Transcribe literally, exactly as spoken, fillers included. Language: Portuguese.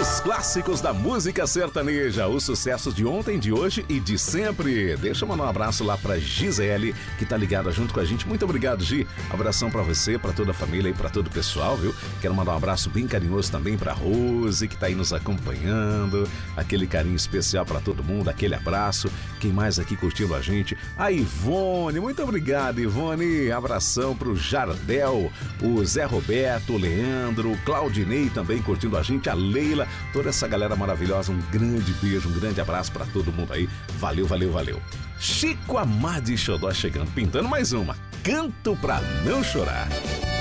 Os clássicos da música sertaneja, os sucessos de ontem, de hoje e de sempre. Deixa eu mandar um abraço lá pra Gisele, que tá ligada junto com a gente. Muito obrigado, Gi. Abração pra você, pra toda a família e pra todo o pessoal, viu? Quero mandar um abraço bem carinhoso também pra Rose, que tá aí nos acompanhando. Aquele carinho especial pra todo mundo, aquele abraço. Quem mais aqui curtindo a gente? A Ivone, muito obrigado, Ivone. Abração pro Jardel, o Zé Roberto, o Leandro, o Claudinei também curtindo a gente, a Leila, toda essa galera maravilhosa. Um grande beijo, um grande abraço pra todo mundo aí. Valeu, valeu, valeu. Chico Amado e Xodó chegando, pintando mais uma. Canto pra não chorar.